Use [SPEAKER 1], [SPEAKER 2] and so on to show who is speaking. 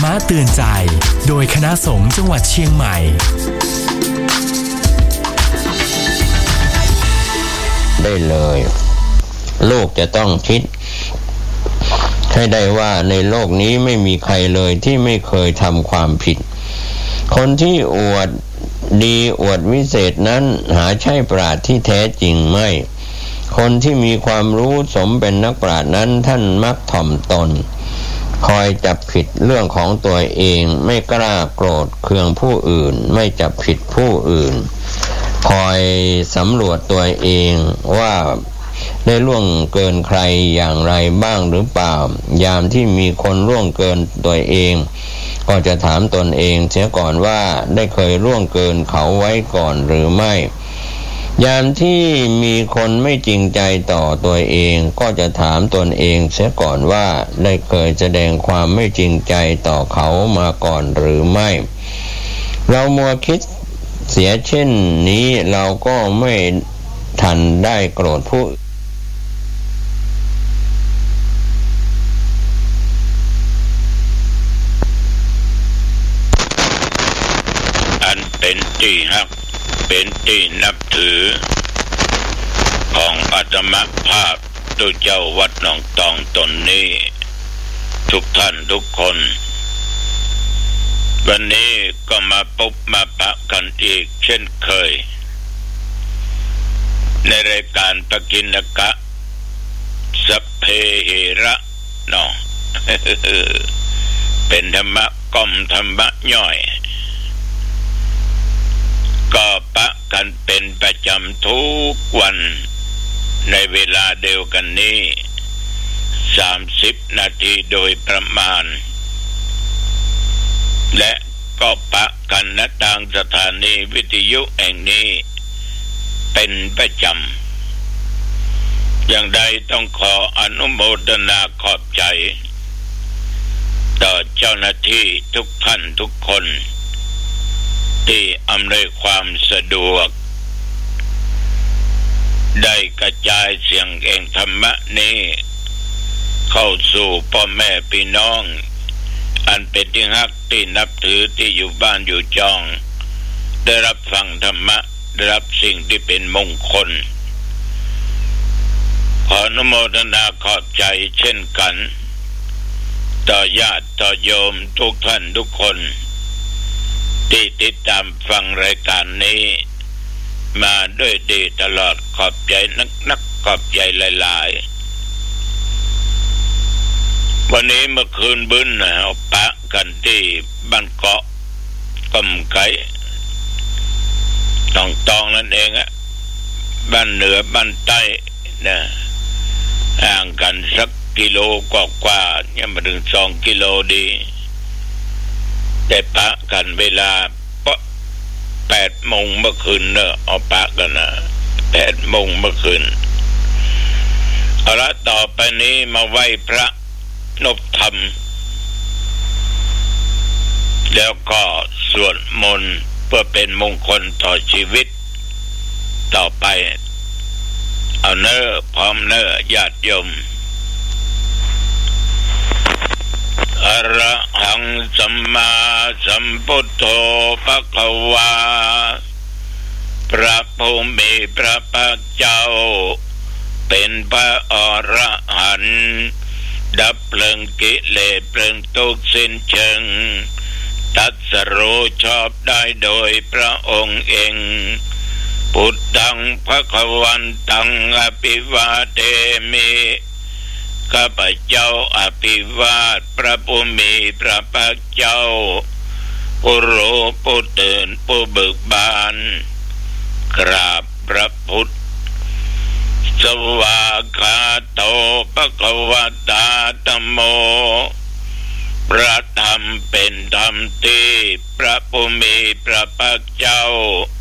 [SPEAKER 1] ระเตือนใจโดยคณะสงฆ์จังหวัดเชียงใหม่
[SPEAKER 2] ได้เลยลูกจะต้องคิดให้ได้ว่าในโลกนี้ไม่มีใครเลยที่ไม่เคยทำความผิดคนที่อวดดีอวดวิเศษนั้นหาใช่ปราชญ์ที่แท้จริงไม่คนที่มีความรู้สมเป็นนักปราชญ์นั้นท่านมักถ่อมตนคอยจับผิดเรื่องของตัวเองไม่กล้าโกรธเคืองผู้อื่นไม่จับผิดผู้อื่นคอยสำรวจตัวเองว่าได้ล่วงเกินใครอย่างไรบ้างหรือเปล่ายามที่มีคนล่วงเกินตัวเองก็จะถามตนเองเสียก่อนว่าได้เคยล่วงเกินเขาไว้ก่อนหรือไม่ยามที่มีคนไม่จริงใจต่อตัวเองก็จะถามตนเองเสียก่อนว่าได้เคยแสดงความไม่จริงใจต่อเขามาก่อนหรือไม่เรามัวคิดเสียเช่นนี้เราก็ไม่ทันได้โกรธผู้
[SPEAKER 3] อันเป็นที่ฮักเป็นที่นับถือของอาตมาภาพตุเจ้าวัดหนองตองตนนี้ทุกท่านทุกคนวันนี้ก็มาพบมาปะกันอีกเช่นเคยในรายการปกิณกะสัพเพเหระเนาะ เป็นธรรมะก้มธรรมะย่อยก็ปะกันเป็นประจำทุกวันในเวลาเดียวกันนี้30 นาทีโดยประมาณและก็ปะกันณทางสถานีวิทยุแห่งนี้เป็นประจำอย่างใดต้องขออนุโมทนาขอบใจต่อเจ้าหน้าที่ทุกท่านทุกคนที่อำนวยความสะดวกได้กระจายเสียงแห่งธรรมะนี้เข้าสู่พ่อแม่พี่น้องอันเป็นที่ฮักที่นับถือที่อยู่บ้านอยู่จองได้รับฟังธรรมะได้รับสิ่งที่เป็นมงคลขออนุโมทนาขอบใจเช่นกันต่อญาติต่อโยมทุกท่านทุกคนที่ติดตามฟังรายการนี้มาด้วยดีตลอดขอบใจนักขอบใจหลายๆวันนี้เมื่อคืนบึ้นเอาปะกันที่บ้านเกาะกำไก่ตองนั่นเองอะบ้านเหนือบ้านใต้นะห่างกันสักกิโลกว่ายังมาถึง2 กิโลดีได้ปะกันเวลา8 โมงเมื่อคืนเนอะเอาปะกันนะ8 โมงเมื่อคืนเอาละต่อไปนี้มาไหว้พระนพธรรมแล้วก็สวดมนต์เพื่อเป็นมงคลต่อชีวิตต่อไปเอาเนอพร้อมเนอญาติโยมอะระหังสัมมาสัมพุทโธภควาพระผู้มีพระภาคเจ้าเป็นพระอรหันต์ดับเพลิงกิเลสเพลิงทุกข์สิ้นเชิงตรัสรู้ชอบได้โดยพระองค์เองพุทธังภควันตังอภิวาเทมิข้าพเจ้าอภิวาทพระผู้มีพระภาคเจ้าผู้รู้ผู้ตื่นผู้เบิกบานกราบพระพุทธสวากขาโตภควตาธัมโมพระธรรมเป็นธรรมที่พระผู้มีพระภาคเจ้า